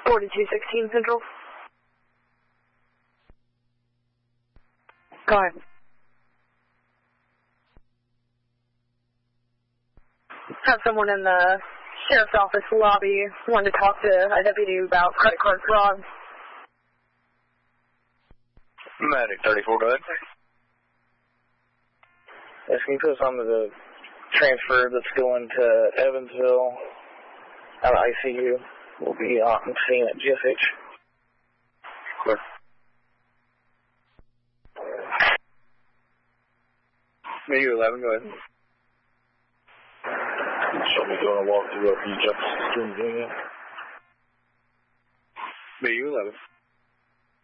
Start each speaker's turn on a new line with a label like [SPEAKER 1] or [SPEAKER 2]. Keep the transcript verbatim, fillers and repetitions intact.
[SPEAKER 1] forty-two sixteen Central. Go ahead. Have someone in the sheriff's office lobby wanted to talk to a deputy about credit card fraud.
[SPEAKER 2] Medic thirty-four, go ahead.
[SPEAKER 3] Yes, can you put us on the transfer that's going to Evansville out of I C U? We'll be on scene at G S H.
[SPEAKER 2] Clear. Me, you eleven, go ahead.
[SPEAKER 4] Show me doing a walkthrough of Egypt, Virginia.
[SPEAKER 2] Me, you eleven.